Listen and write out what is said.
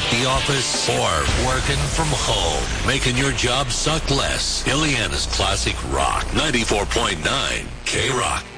the office or working from home, making your job suck less. Ileana's Classic Rock, 94.9 K-Rock.